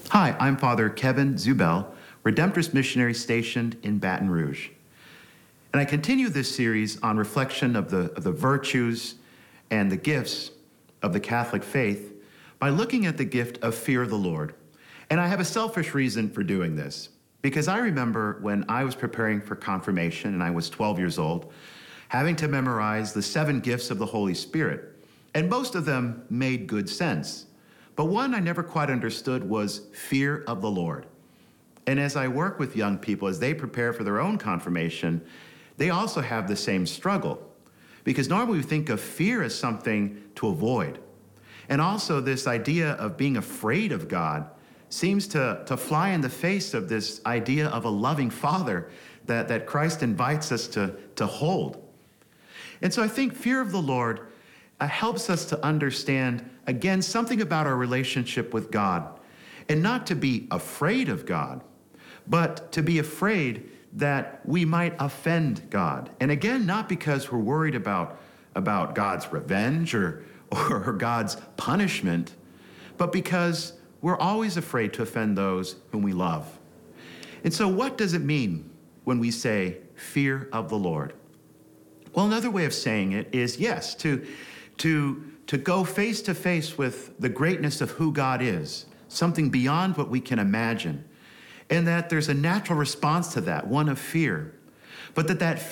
Hi, I'm Father Kevin Zubel, Redemptorist missionary stationed in Baton Rouge. And I continue this series on reflection of the virtues and the gifts of the Catholic faith by looking at the gift of fear of the Lord. And I have a selfish reason for doing this, because I remember when I was preparing for confirmation and I was 12 years old, having to memorize the 7 gifts of the Holy Spirit. And most of them made good sense. But one I never quite understood was fear of the Lord. And as I work with young people, as they prepare for their own confirmation, they also have the same struggle. Because normally we think of fear as something to avoid. And also this idea of being afraid of God seems to fly in the face of this idea of a loving Father that Christ invites us to hold. And so I think fear of the Lord helps us to understand, again, something about our relationship with God. And not to be afraid of God, but to be afraid that we might offend God. And again, not because we're worried about God's revenge or God's punishment, but because we're always afraid to offend those whom we love. And so what does it mean when we say fear of the Lord? Well, another way of saying it is, yes, to go face to face with the greatness of who God is, something beyond what we can imagine, and that there's a natural response to that, one of fear, but that